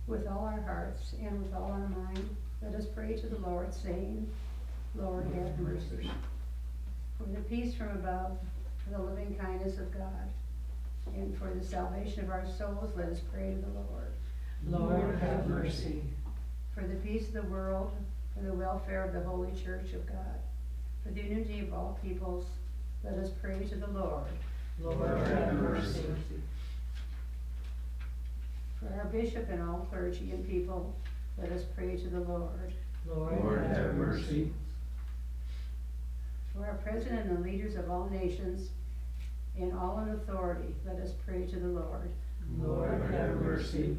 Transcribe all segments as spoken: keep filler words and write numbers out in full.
with all our hearts and with all our mind, let us pray to the Lord, saying, Lord, have mercy. For the peace from above, for the loving kindness of God, and for the salvation of our souls, let us pray to the Lord. Lord, have mercy. For the peace of the world, for the welfare of the Holy Church of God, for the unity of all peoples, let us pray to the Lord. Lord, have mercy. For our bishop and all clergy and people, let us pray to the Lord. Lord, have mercy. For our president and the leaders of all nations, and all in authority, let us pray to the Lord. Lord, have mercy.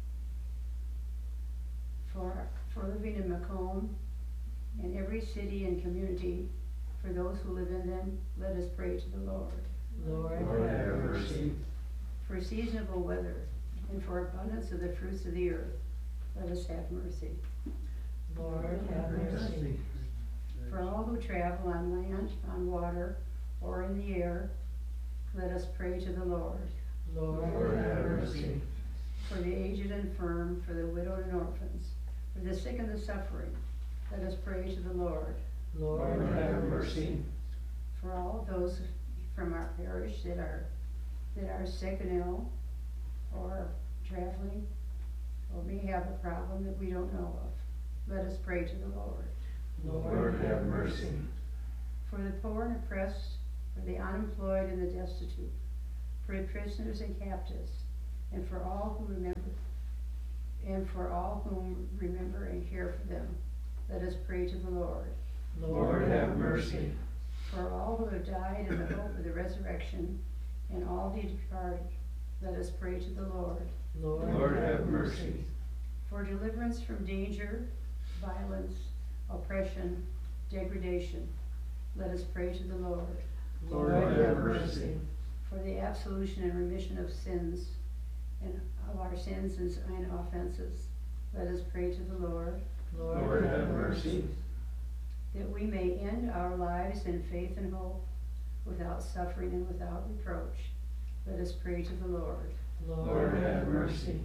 For, for living in Macomb, and every city and community, for those who live in them, let us pray to the Lord. Lord, Lord have mercy. For seasonable weather, and for abundance of the fruits of the earth, let us have mercy. Lord, have mercy. For all who travel on land, on water, or in the air, let us pray to the Lord. Lord, Lord have mercy. For the aged and infirm, for the widowed and orphans, for the sick and the suffering, let us pray to the Lord. Lord, Lord have mercy. For all those from our parish that are that are sick and ill, or traveling, or may have a problem that we don't know of, let us pray to the Lord. Lord, have mercy. For the poor and oppressed, for the unemployed and the destitute, for the prisoners and captives, and for all who remember, and for all whom remember and care for them, let us pray to the Lord. Lord, have mercy. For all who have died in the hope of the resurrection, and all the departed, let us pray to the Lord. Lord, Lord have mercy. For deliverance from danger, violence, oppression, degradation, let us pray to the Lord. Lord, have mercy. For the absolution and remission of sins, and of our sins and offenses, let us pray to the Lord. Lord, have mercy. That we may end our lives in faith and hope, without suffering and without reproach, let us pray to the Lord. Lord, have mercy.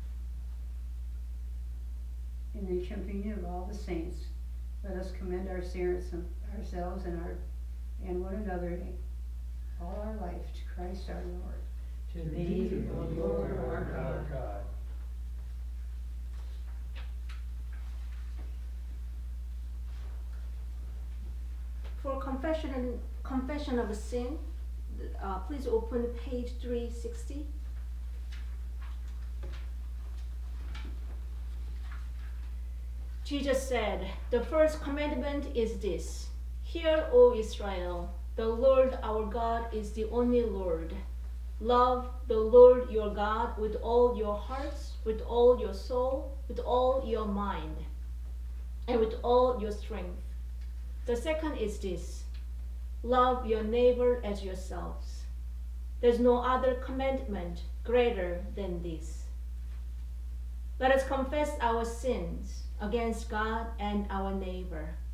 In the communion of all the saints, let us commend our spirits, ourselves and our and one another all our life to Christ our Lord. To thee, O Lord, our God. For confession and confession of sin, uh, please open page three sixty. Jesus said, "The first commandment is this: Hear, O Israel, the Lord our God is the only Lord. Love the Lord your God with all your hearts, with all your soul, with all your mind, and with all your strength. The second is this: love your neighbor as yourselves. There's no other commandment greater than this." Let us confess our sins against God and our neighbor.